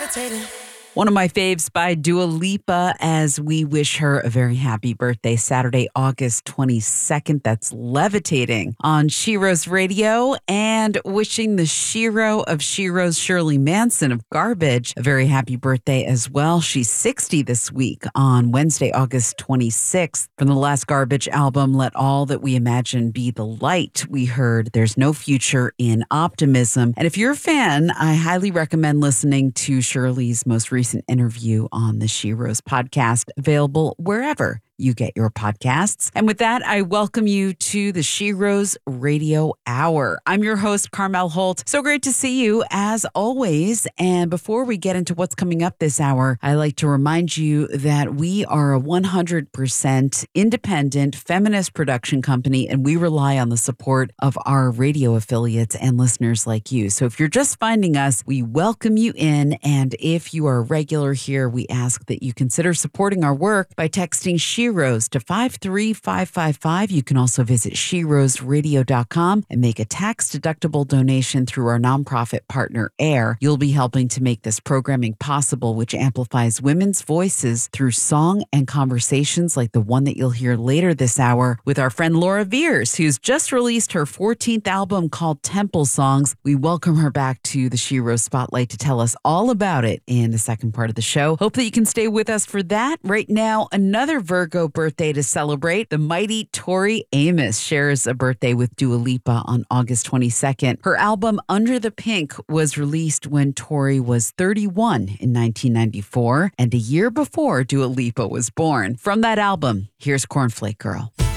One of my faves by Dua Lipa as we wish her a very happy birthday Saturday, August 22nd. That's Levitating on Shero's Radio, and wishing the Shero of Shero's, Shirley Manson of Garbage, a very happy birthday as well. She's 60 this week on Wednesday, August 26th. From the last Garbage album, Let All That We Imagine Be the Light, we heard There's No Future in Optimism. And if you're a fan, I highly recommend listening to Shirley's most recent interview on the Shero's podcast, available wherever you get your podcasts. And with that, I welcome you to the Shero's Radio Hour. I'm your host, Carmel Holt. So great to see you as always. And before we get into what's coming up this hour, I like to remind you that we are a 100% independent feminist production company, and we rely on the support of our radio affiliates and listeners like you. So if you're just finding us, we welcome you in. And if you are a regular here, we ask that you consider supporting our work by texting Shero's to 53555. You can also visit sherosradio.com and make a tax-deductible donation through our nonprofit partner, AIR. You'll be helping to make this programming possible, which amplifies women's voices through song and conversations like the one that you'll hear later this hour with our friend Laura Veers, who's just released her 14th album called Temple Songs. We welcome her back to the Shero Spotlight to tell us all about it in the second part of the show. Hope that you can stay with us for that. Right now, another Virgo birthday to celebrate. The mighty Tori Amos shares a birthday with Dua Lipa on August 22nd. Her album Under the Pink was released when Tori was 31 in 1994, and a year before Dua Lipa was born. From that album, here's Cornflake Girl.